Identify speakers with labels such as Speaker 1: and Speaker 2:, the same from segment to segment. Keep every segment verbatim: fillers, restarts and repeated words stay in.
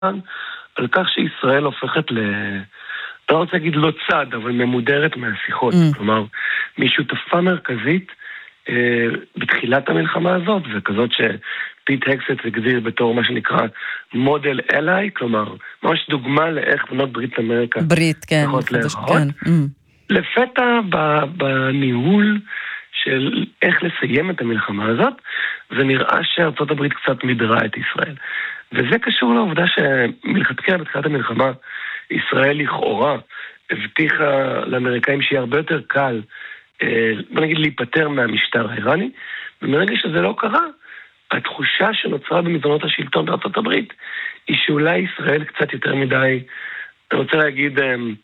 Speaker 1: על כך שישראל הופכת ל... לא רוצה להגיד לא צד, אבל ממודרת מהשיחות. Mm. כלומר, משותפה מרכזית אה, בתחילת המלחמה הזאת, וכזאת שפיט הקסט הגדיר בתור מה שנקרא מודל אליי, כלומר, ממש דוגמה לאיך בנות ברית אמריקה
Speaker 2: ברית, כן.
Speaker 1: כן. Mm. לפתע בניהול של איך לסיים את המלחמה הזאת, זה נראה שארצות הברית קצת מדרה את ישראל. וזה קשור לעובדה שמלכתחילה בתחילת המלחמה, ישראל לכאורה הבטיחה לאמריקאים שיהיה הרבה יותר קל, בוא נגיד, להיפטר מהמשטר האיראני, ומרגע שזה לא קרה, התחושה שנוצרה במזרונות השלטון בארצות הברית, היא שאולי ישראל קצת יותר מדי, אני רוצה להגיד,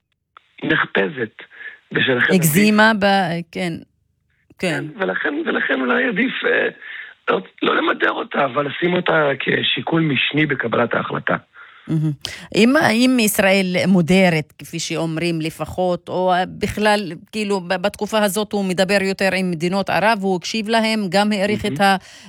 Speaker 1: נחפזת.
Speaker 2: הגזימה ב... כן. כן.
Speaker 1: ולכן, ולכן אולי עדיף לא, לא למדר אותה, אבל לשים אותה כשיקול משני בקבלת ההחלטה.
Speaker 2: אם, אם ישראל מודרת, כפי שאומרים לפחות, או בכלל, כאילו, בתקופה הזאת הוא מדבר יותר עם מדינות ערב, הוא הקשיב להם, גם העריך את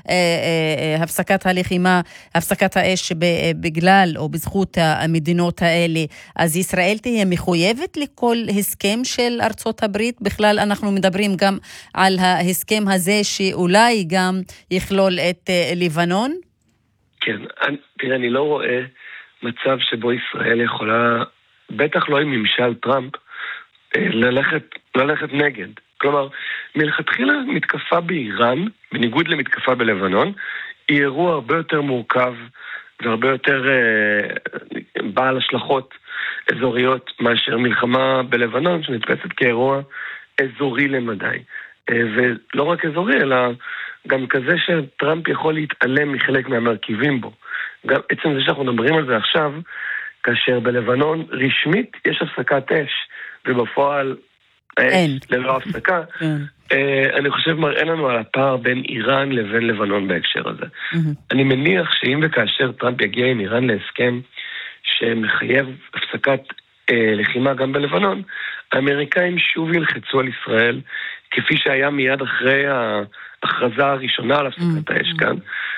Speaker 2: הפסקת הלחימה, הפסקת האש בגלל או בזכות המדינות האלה, אז ישראל תהיה מחויבת לכל הסכם של ארצות הברית? בכלל אנחנו מדברים גם על ההסכם הזה שאולי גם יכלול את לבנון?
Speaker 1: כן, תראה, אני לא רואה מצב שבו ישראל יכולה, בטח לא עם ממשל טראמפ, ללכת, ללכת נגד. כלומר, מלכתחילה מתקפה באיראן, בניגוד למתקפה בלבנון, היא אירוע הרבה יותר מורכב והרבה יותר אה, בעל השלכות אזוריות מאשר מלחמה בלבנון, שנתפסת כאירוע אזורי למדי. אה, ולא רק אזורי, אלא גם כזה שטראמפ יכול להתעלם מחלק מהמרכיבים בו. גם עצם זה שאנחנו מדברים על זה עכשיו, כאשר בלבנון רשמית יש הפסקת אש, ובפועל האש ללא הפסקה, אני חושב מראה לנו על הפער בין איראן לבין לבנון בהקשר הזה. אני מניח שאם וכאשר טראמפ יגיע עם איראן להסכם שמחייב הפסקת לחימה גם בלבנון, האמריקאים שוב ילחצו על ישראל, כפי שהיה מיד אחרי ההכרזה הראשונה על הפסקת האש כאן,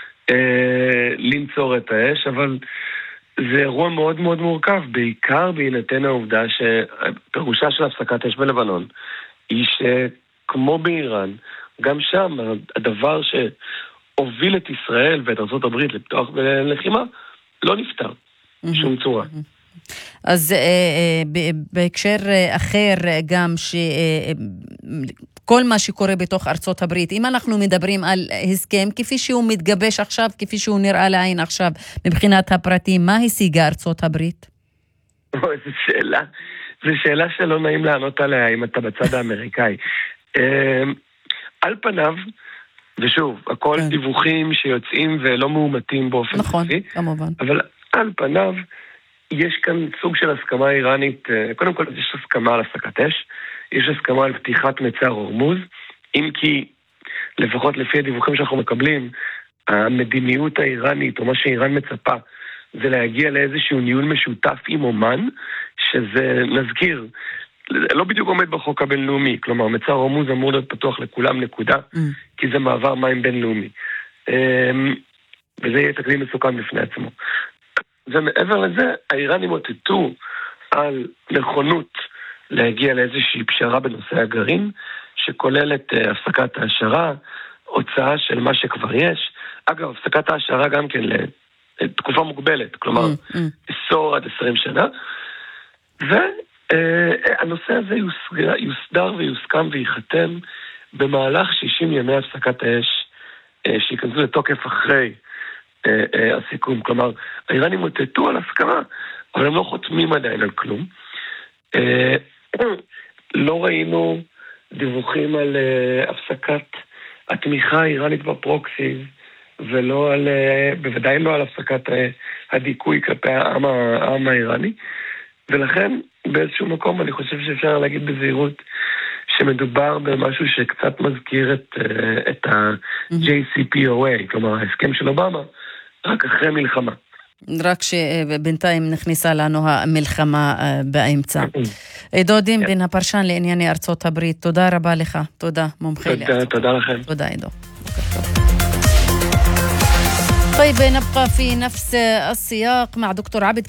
Speaker 1: לנצור את האש, אבל זה אירוע מאוד מאוד מורכב, בעיקר בהינתן העובדה שפירושה של הפסקת אש בלבנון היא שכמו באיראן, גם שם הדבר שהוביל את ישראל ואת ארצות הברית לפתוח בלחימה לא נפתר בשום צורה.
Speaker 2: אז בהקשר אחר גם ש... כל מה שקורה בתוך ארצות הברית, אם אנחנו מדברים על הסכם כפי שהוא מתגבש עכשיו, כפי שהוא נראה לעין עכשיו, מבחינת הפרטים, מה השיגה ארצות הברית?
Speaker 1: זו שאלה, זו שאלה שלא נעים לענות עליה אם אתה בצד האמריקאי. על פניו, ושוב, הכל דיווחים שיוצאים ולא מאומתים באופן
Speaker 2: נכון,
Speaker 1: ספי,
Speaker 2: כמובן.
Speaker 1: אבל על פניו, יש כאן סוג של הסכמה איראנית, קודם כל יש הסכמה על הפסקת אש, יש הסכמה על פתיחת מצר הורמוז, אם כי, לפחות לפי הדיווחים שאנחנו מקבלים, המדיניות האיראנית, או מה שאיראן מצפה, זה להגיע לאיזשהו ניהול משותף עם אומן, שזה, נזכיר, לא בדיוק עומד בחוק הבינלאומי, כלומר, מצר הורמוז אמור להיות פתוח לכולם נקודה, mm. כי זה מעבר מים בינלאומי. וזה יהיה תקדים מסוכן בפני עצמו. ומעבר לזה, האיראנים אותתו על נכונות להגיע לאיזושהי פשרה בנושא הגרעין, שכוללת uh, הפסקת ההשערה, הוצאה של מה שכבר יש. אגב, הפסקת ההשערה גם כן לתקופה מוגבלת, כלומר, mm, mm. עשור עד עשרים שנה. והנושא uh, הזה יוסגר, יוסדר ויוסכם ויחתם במהלך שישים ימי הפסקת האש, uh, שיכנסו לתוקף אחרי uh, uh, הסיכום. כלומר, האיראנים אותתו על הסכמה, אבל הם לא חותמים עדיין על כלום. Uh, לא ראינו דיווחים על uh, הפסקת התמיכה האיראנית בפרוקסיז, ולא על, uh, בוודאי לא על הפסקת uh, הדיכוי כלפי העם, העם האיראני, ולכן באיזשהו מקום אני חושב שאפשר להגיד בזהירות שמדובר במשהו שקצת מזכיר את, uh, את ה-ג'יי סי פי או איי, כלומר ההסכם של אובמה, רק אחרי מלחמה.
Speaker 2: רק שבינתיים נכניסה לנו המלחמה באמצע. עידו דימבין, הפרשן לענייני ארצות הברית, תודה רבה לך. תודה, מומחה לארצות.
Speaker 1: תודה לכם.
Speaker 2: תודה, עידו. طيب نبقى في نفس السياق مع دكتور عبد